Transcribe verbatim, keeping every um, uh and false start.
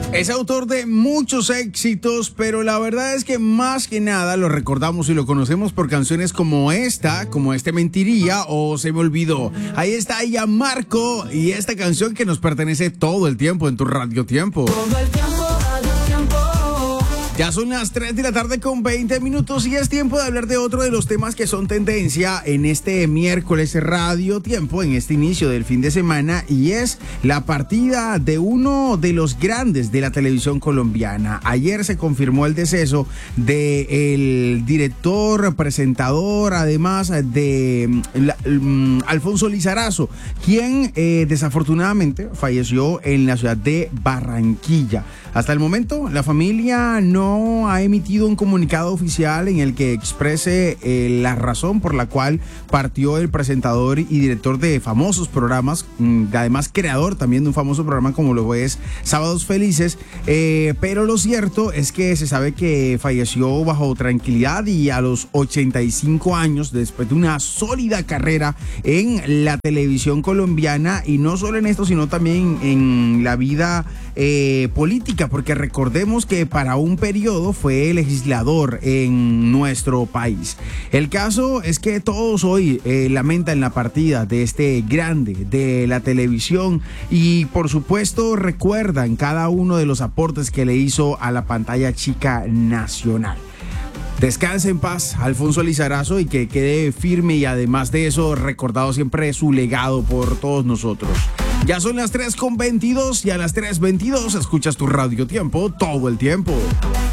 Es autor de muchos éxitos, pero la verdad es que más que nada lo recordamos y lo conocemos por canciones como esta, como Este Mentiría o Se Me Olvidó. Ahí está ella, Marco, y esta canción que nos pertenece todo el tiempo en tu Radio Tiempo. Todo el tiempo, Radio Tiempo. Ya son las tres de la tarde con veinte minutos y es tiempo de hablar de otro de los temas que son tendencia en este miércoles Radio Tiempo, en este inicio del fin de semana, y es la partida de uno de los grandes de la televisión colombiana. Ayer se confirmó el deceso del director, presentador, además de la, um, Alfonso Lizarazo, quien eh, desafortunadamente falleció en la ciudad de Barranquilla. Hasta el momento, la familia no ha emitido un comunicado oficial en el que exprese eh, la razón por la cual partió el presentador y director de famosos programas, mmm, además creador también de un famoso programa como lo es Sábados Felices, eh, pero lo cierto es que se sabe que falleció bajo tranquilidad y a los ochenta y cinco años, después de una sólida carrera en la televisión colombiana, y no solo en esto, sino también en la vida eh, política, porque recordemos que para un periodo fue legislador en nuestro país. El caso es que todos hoy eh, lamentan la partida de este grande de la televisión y por supuesto recuerdan cada uno de los aportes que le hizo a la pantalla chica nacional. Descanse en paz, Alfonso Lizarazo, y que quede firme y además de eso recordado siempre su legado por todos nosotros. Ya son las tres con veintidós y a las tres veintidós escuchas tu Radio Tiempo todo el tiempo.